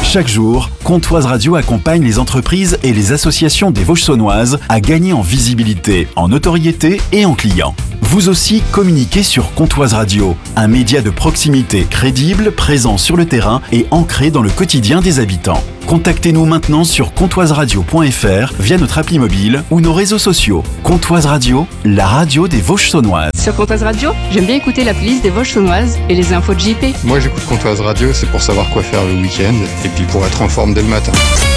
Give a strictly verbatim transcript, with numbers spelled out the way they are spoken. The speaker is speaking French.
Chaque jour, Comtoise Radio accompagne les entreprises et les associations des Vosges saunoises à gagner en visibilité, en notoriété et en clients. Vous aussi, communiquez sur Comtoise Radio, un média de proximité crédible, présent sur le terrain et ancré dans le quotidien des habitants. Contactez-nous maintenant sur comtoise radio point f r via notre appli mobile ou nos réseaux sociaux. Comtoise Radio, la radio des Vosges saunoises. Sur Comtoise Radio, j'aime bien écouter la playlist des Vosges saunoises et les infos de J P. Moi j'écoute Comtoise Radio, c'est pour savoir quoi faire le week-end et puis pour être en forme dès le matin.